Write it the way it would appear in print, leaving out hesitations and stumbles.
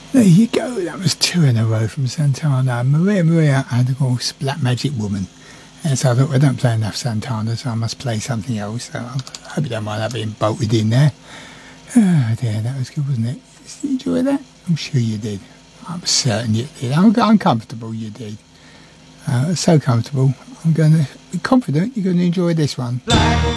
There you go. That was two in a row from Santana. Maria, and of course, Black Magic Woman. And so I thought, I don't play enough Santana, so I must play something else. So I hope you don't mind that being bolted in there. Oh dear, that was good, wasn't it? Did you enjoy that? I'm sure you did. I'm certain you did. I'm comfortable you did. So comfortable. I'm going to be confident you're going to enjoy this one.